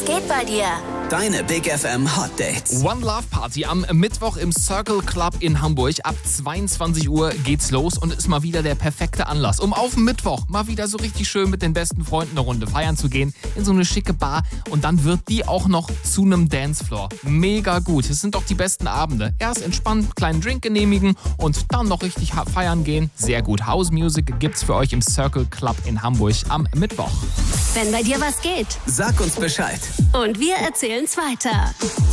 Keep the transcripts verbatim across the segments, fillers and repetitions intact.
geht bei dir? Deine Big F M Hot Dates. One Love Party am Mittwoch im Circle Club in Hamburg. Ab zweiundzwanzig Uhr geht's los und ist mal wieder der perfekte Anlass, um auf den Mittwoch mal wieder so richtig schön mit den besten Freunden eine Runde feiern zu gehen. In so eine schicke Bar. Und dann wird die auch noch zu einem Dancefloor. Mega gut. Es sind doch die besten Abende. Erst entspannt, kleinen Drink genehmigen und dann noch richtig feiern gehen. Sehr gut. House Music gibt's für euch im Circle Club in Hamburg am Mittwoch. Wenn bei dir was geht. Sag uns Bescheid. Und wir erzählen's weiter.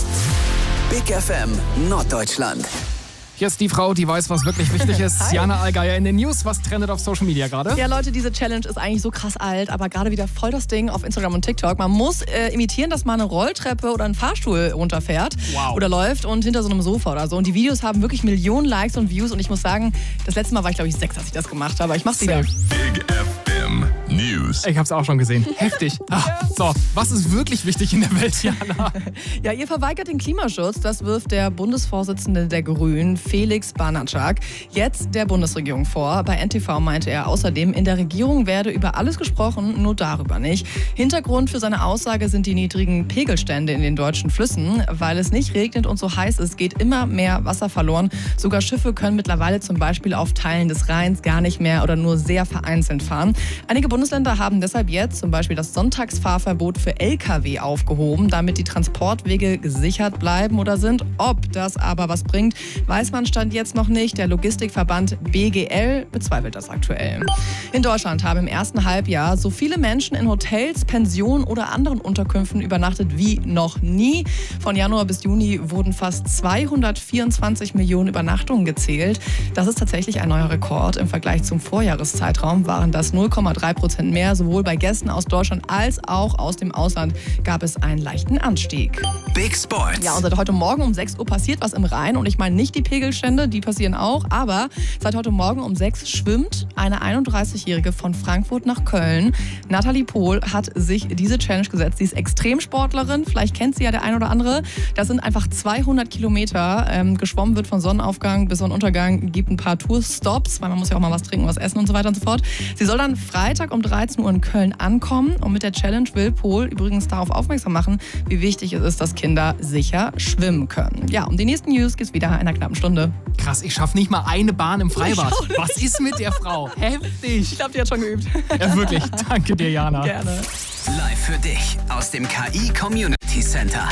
Big F M Norddeutschland. Hier ist die Frau, die weiß, was wirklich wichtig ist. Hi. Jana Allgeier in den News. Was trendet auf Social Media gerade? Ja, Leute, diese Challenge ist eigentlich so krass alt, aber gerade wieder voll das Ding auf Instagram und TikTok. Man muss äh, imitieren, dass man eine Rolltreppe oder einen Fahrstuhl runterfährt Wow. oder läuft und hinter so einem Sofa oder so. Und die Videos haben wirklich Millionen Likes und Views. Und ich muss sagen, das letzte Mal war ich, glaube ich, sechs, als ich das gemacht habe. Aber ich mach's wieder. Big F M News. Ich hab's auch schon gesehen. Heftig. Ah, so, was ist wirklich wichtig in der Welt, Jana? Ja, ihr verweigert den Klimaschutz. Das wirft der Bundesvorsitzende der Grünen, Felix Barnatschak, jetzt der Bundesregierung vor. Bei N T V meinte er außerdem, in der Regierung werde über alles gesprochen, nur darüber nicht. Hintergrund für seine Aussage sind die niedrigen Pegelstände in den deutschen Flüssen. Weil es nicht regnet und so heiß ist, geht immer mehr Wasser verloren. Sogar Schiffe können mittlerweile zum Beispiel auf Teilen des Rheins gar nicht mehr oder nur sehr vereinzelt fahren. Einige Bundesländer haben deshalb jetzt zum Beispiel das Sonntagsfahrverbot für L K W aufgehoben, damit die Transportwege gesichert bleiben oder sind. Ob das aber was bringt, weiß man Stand jetzt noch nicht. Der Logistikverband B G L bezweifelt das aktuell. In Deutschland haben im ersten Halbjahr so viele Menschen in Hotels, Pensionen oder anderen Unterkünften übernachtet wie noch nie. Von Januar bis Juni wurden fast zweihundertvierundzwanzig Millionen Übernachtungen gezählt. Das ist tatsächlich ein neuer Rekord. Im Vergleich zum Vorjahreszeitraum waren das null Komma drei Prozent mehr. Sowohl bei Gästen aus Deutschland als auch aus dem Ausland gab es einen leichten Anstieg. Big Sports. Ja, und seit heute Morgen um sechs Uhr passiert was im Rhein. Und ich meine nicht die Pegelstände, die passieren auch. Aber seit heute Morgen um sechs schwimmt eine einunddreißigjährige von Frankfurt nach Köln. Nathalie Pohl hat sich diese Challenge gesetzt. Sie ist Extremsportlerin. Vielleicht kennt sie ja der ein oder andere. Das sind einfach zweihundert Kilometer. Ähm, geschwommen wird von Sonnenaufgang bis Sonnenuntergang. Gibt ein paar Tourstops, weil man muss ja auch mal was trinken, was essen und so weiter und so fort. Sie soll dann Freitag um dreizehn Uhr in Köln ankommen. Und mit der Challenge will Pohl übrigens darauf aufmerksam machen, wie wichtig es ist, dass Kinder sicher schwimmen können. Ja, um die nächsten News geht's wieder in einer knappen Stunde. Krass, ich schaff nicht mal eine Bahn im Freibad. Ich auch nicht. Was ist mit der Frau? Heftig. Ich glaube, die hat schon geübt. Ja, wirklich. Danke dir, Jana. Gerne. Live für dich aus dem K I Community Center.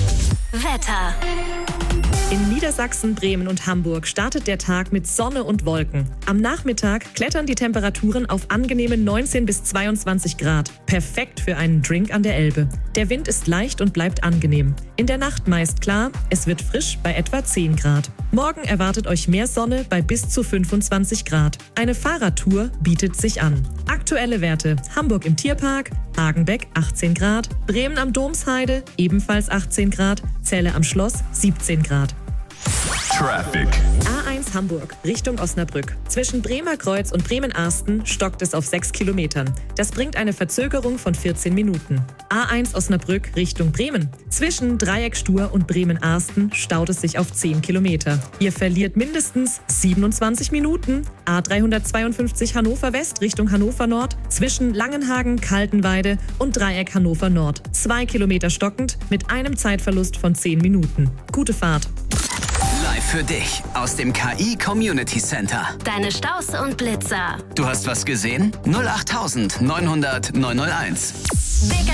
Wetter. In Niedersachsen, Bremen und Hamburg startet der Tag mit Sonne und Wolken. Am Nachmittag klettern die Temperaturen auf angenehme neunzehn bis zweiundzwanzig Grad. Perfekt für einen Drink an der Elbe. Der Wind ist leicht und bleibt angenehm. In der Nacht meist klar, es wird frisch bei etwa zehn Grad. Morgen erwartet euch mehr Sonne bei bis zu fünfundzwanzig Grad. Eine Fahrradtour bietet sich an. Aktuelle Werte: Hamburg im Tierpark, Hagenbeck achtzehn Grad, Bremen am Domsheide ebenfalls achtzehn Grad, Celle am Schloss siebzehn Grad. Traffic. A eins Hamburg, Richtung Osnabrück. Zwischen Bremer Kreuz und Bremen-Arsten stockt es auf sechs Kilometern. Das bringt eine Verzögerung von vierzehn Minuten. A eins Osnabrück Richtung Bremen. Zwischen Dreieckstur und Bremen-Arsten staut es sich auf zehn Kilometer. Ihr verliert mindestens siebenundzwanzig Minuten. A dreihundertzweiundfünfzig Hannover West Richtung Hannover Nord. Zwischen Langenhagen, Kaltenweide und Dreieck Hannover Nord. Zwei Kilometer stockend mit einem Zeitverlust von zehn Minuten. Gute Fahrt. Live für dich aus dem K I Community Center. Deine Staus und Blitzer. Du hast was gesehen? null acht neunhundert neunhunderteins. Big